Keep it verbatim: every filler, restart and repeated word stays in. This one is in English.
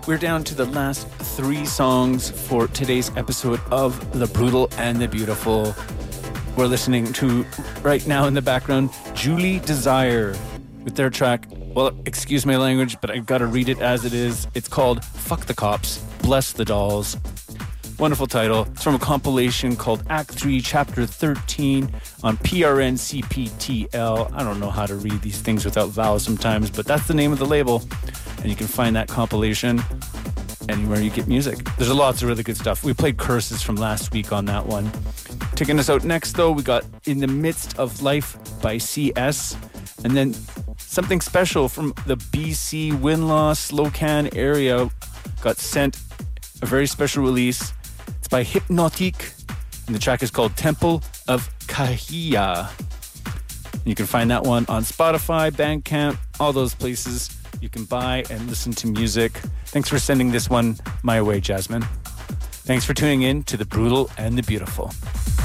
we're down to the last three songs for today's episode of The Brutal and the Beautiful. We're listening to, right now in the background, Julie Desire with their track, well, excuse my language, but I've got to read it as it is. It's called Fuck the Cops, Bless the Dolls. Wonderful title. It's from a compilation called Act three, Chapter thirteen on P R N C P T L. I don't know how to read these things without vowels sometimes, but that's the name of the label. And you can find that compilation anywhere you get music. There's lots of really good stuff. We played Curses from last week on that one. Taking us out next, though, we got In the Midst of Life by C S. And then something special from the B C Winlaw Slocan area got sent a very special release. It's by Hypnotique, and the track is called Temple of Kahia. You can find that one on Spotify, Bandcamp, all those places you can buy and listen to music. Thanks for sending this one my way, Jasmine. Thanks for tuning in to The Brutal and the Beautiful.